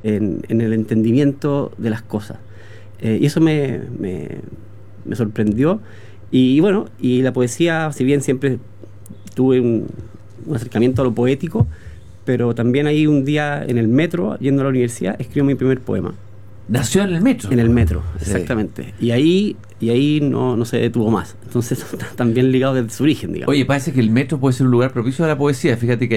en el entendimiento de las cosas. Y eso me sorprendió. Y bueno, y la poesía, si bien siempre tuve un acercamiento a lo poético, pero también ahí un día en el metro, yendo a la universidad, escribo mi primer poema. Nació en el metro. En el metro, exactamente. Sí. Y ahí no se detuvo más. Entonces, también ligado desde su origen, digamos. Oye, parece que el metro puede ser un lugar propicio a la poesía. Fíjate que